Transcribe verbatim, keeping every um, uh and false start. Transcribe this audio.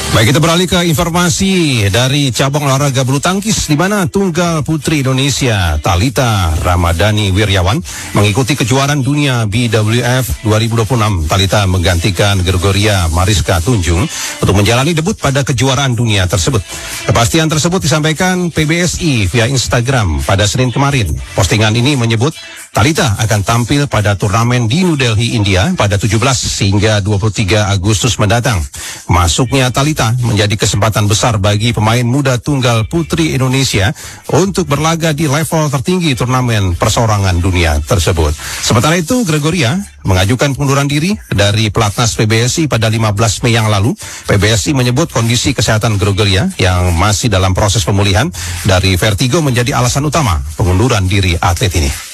Baik, kita beralih ke informasi dari cabang olahraga bulu tangkis, di mana tunggal putri Indonesia Thalita Ramadhani Wirjawan mengikuti kejuaraan dunia B W F dua ribu dua puluh enam. Thalita menggantikan Gregoria Mariska Tunjung untuk menjalani debut pada kejuaraan dunia tersebut. Kepastian tersebut disampaikan P B S I via Instagram pada Senin kemarin. Postingan ini menyebut Thalita akan tampil pada turnamen di New Delhi, India pada tujuh belas hingga dua puluh tiga Agustus mendatang. Masuknya Thalita menjadi kesempatan besar bagi pemain muda tunggal putri Indonesia untuk berlaga di level tertinggi turnamen perseorangan dunia tersebut. Sementara itu, Gregoria mengajukan pengunduran diri dari pelatnas P B S I pada lima belas Mei yang lalu. P B S I menyebut kondisi kesehatan Gregoria yang masih dalam proses pemulihan dari vertigo menjadi alasan utama pengunduran diri atlet ini.